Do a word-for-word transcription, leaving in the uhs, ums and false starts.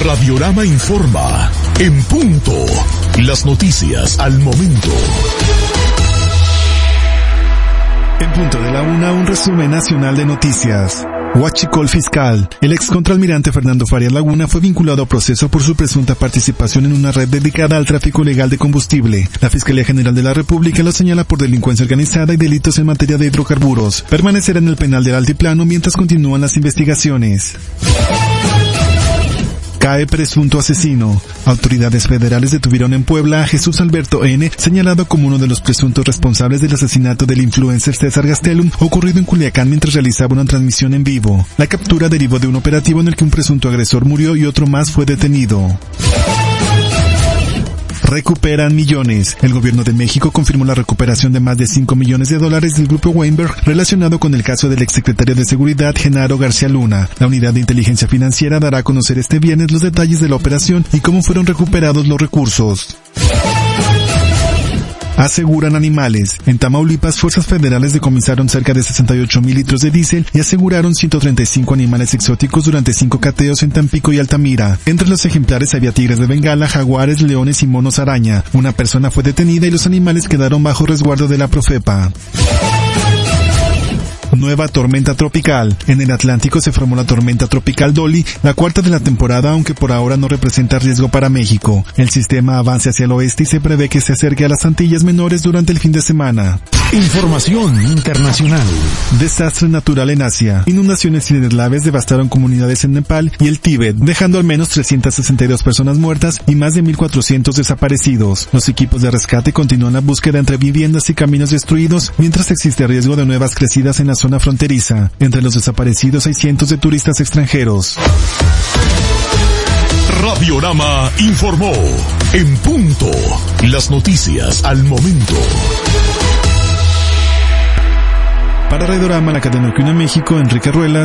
Radiorama informa. En punto. Las noticias al momento. En punto de la una, un resumen nacional de noticias. Huachicol fiscal. El ex contraalmirante Fernando Farías Laguna fue vinculado a proceso por su presunta participación en una red dedicada al tráfico ilegal de combustible. La Fiscalía General de la República lo señala por delincuencia organizada y delitos en materia de hidrocarburos. Permanecerá en el penal del Altiplano mientras continúan las investigaciones. Cae presunto asesino. Autoridades federales detuvieron en Puebla a Jesús Alberto N., señalado como uno de los presuntos responsables del asesinato del influencer César Gastelum, ocurrido en Culiacán mientras realizaba una transmisión en vivo. La captura derivó de un operativo en el que un presunto agresor murió y otro más fue detenido. Recuperan millones. El gobierno de México confirmó la recuperación de más de cinco millones de dólares del grupo Weinberg relacionado con el caso del exsecretario de Seguridad Genaro García Luna. La unidad de inteligencia financiera dará a conocer este viernes los detalles de la operación y cómo fueron recuperados los recursos. Aseguran animales. En Tamaulipas, fuerzas federales decomisaron cerca de sesenta y ocho mil litros de diésel y aseguraron ciento treinta y cinco animales exóticos durante cinco cateos en Tampico y Altamira. Entre los ejemplares había tigres de Bengala, jaguares, leones y monos araña. Una persona fue detenida y los animales quedaron bajo resguardo de la Profepa. Nueva tormenta tropical. En el Atlántico se formó la tormenta tropical Dolly, la cuarta de la temporada, aunque por ahora no representa riesgo para México. El sistema avanza hacia el oeste y se prevé que se acerque a las Antillas Menores durante el fin de semana. Información internacional. Desastre natural en Asia. Inundaciones y deslaves devastaron comunidades en Nepal y el Tíbet, dejando al menos trescientas sesenta y dos personas muertas y más de mil cuatrocientos desaparecidos. Los equipos de rescate continúan la búsqueda entre viviendas y caminos destruidos, mientras existe riesgo de nuevas crecidas en la zona fronteriza. Entre los desaparecidos hay cientos de turistas extranjeros. Radiorama informó. En punto. Las noticias al momento. Para Radiorama, la cadena Ocuna México, Enrique Ruelas.